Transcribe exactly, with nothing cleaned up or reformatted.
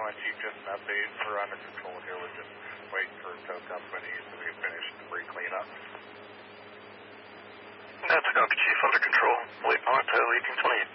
One Chief, just an update. We're under control here. We're just waiting for tow companies to be finished debris cleanup. That's a copy, Chief. Under control. Waiting on it to eighteen twenty-eight.